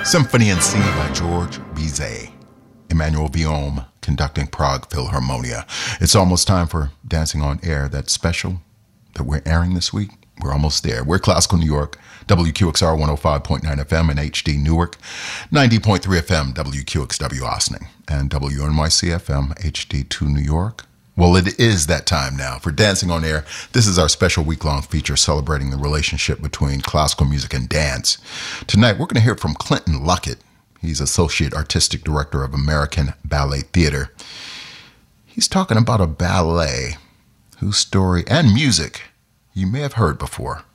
Symphony in C by George Bizet. Emmanuel Villaume conducting Prague Philharmonia. It's almost time for Dancing on Air, that special that we're airing this week. We're almost there. We're Classical New York, WQXR 105.9 FM in HD Newark, 90.3 FM WQXW Ossining, and WNYC FM HD2 New York. Well, it is that time now for Dancing on Air. This is our special week-long feature celebrating the relationship between classical music and dance. Tonight, we're going to hear from Clinton Luckett. He's Associate Artistic Director of American Ballet Theater. He's talking about a ballet whose story and music you may have heard before.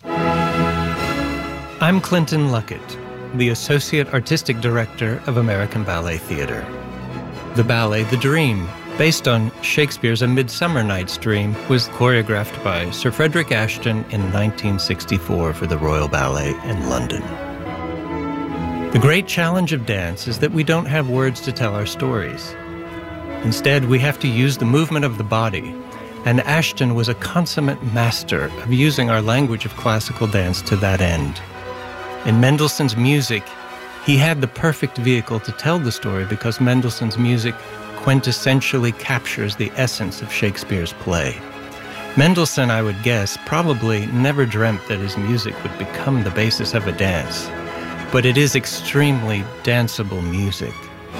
I'm Clinton Luckett, the Associate Artistic Director of American Ballet Theater. The ballet The Dream, based on Shakespeare's A Midsummer Night's Dream, was choreographed by Sir Frederick Ashton in 1964 for the Royal Ballet in London. The great challenge of dance is that we don't have words to tell our stories. Instead, we have to use the movement of the body, and Ashton was a consummate master of using our language of classical dance to that end. In Mendelssohn's music, he had the perfect vehicle to tell the story because Mendelssohn's music quintessentially captures the essence of Shakespeare's play. Mendelssohn, I would guess, probably never dreamt that his music would become the basis of a dance, but it is extremely danceable music.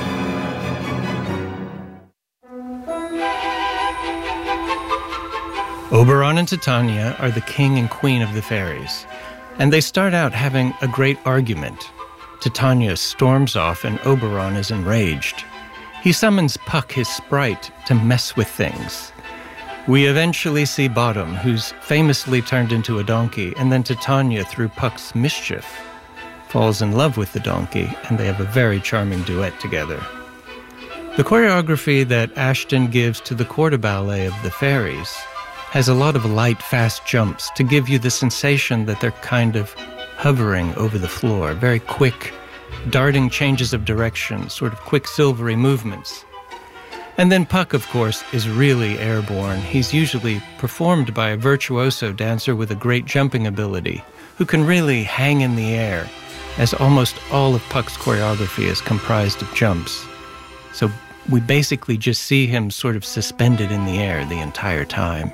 Oberon and Titania are the king and queen of the fairies, and they start out having a great argument. Titania storms off and Oberon is enraged. He summons Puck, his sprite, to mess with things. We eventually see Bottom, who's famously turned into a donkey, and then Titania, through Puck's mischief, falls in love with the donkey, and they have a very charming duet together. The choreography that Ashton gives to the quarter ballet of the fairies has a lot of light, fast jumps to give you the sensation that they're kind of hovering over the floor, very quick, darting changes of direction, sort of quick silvery movements. And then Puck, of course, is really airborne. He's usually performed by a virtuoso dancer with a great jumping ability, who can really hang in the air, as almost all of Puck's choreography is comprised of jumps. So we basically just see him sort of suspended in the air the entire time.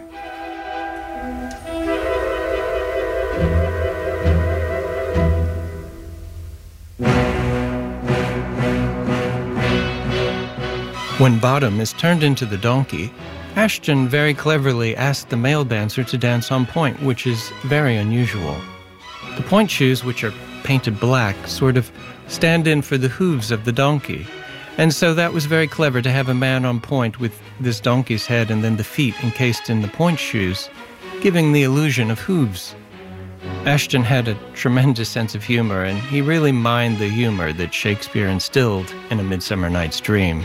When Bottom is turned into the donkey, Ashton very cleverly asked the male dancer to dance on point, which is very unusual. The point shoes, which are painted black, sort of stand in for the hooves of the donkey. And so that was very clever to have a man on point with this donkey's head and then the feet encased in the point shoes, giving the illusion of hooves. Ashton had a tremendous sense of humor, and he really mined the humor that Shakespeare instilled in A Midsummer Night's Dream.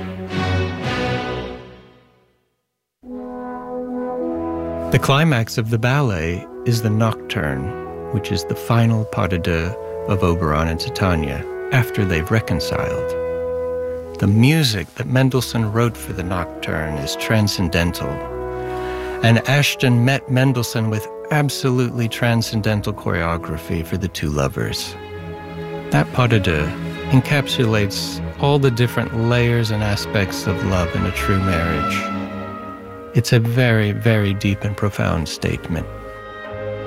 The climax of the ballet is the Nocturne, which is the final pas de deux of Oberon and Titania after they've reconciled. The music that Mendelssohn wrote for the Nocturne is transcendental, and Ashton met Mendelssohn with absolutely transcendental choreography for the two lovers. That pas de deux encapsulates all the different layers and aspects of love in a true marriage. It's a very, very deep and profound statement.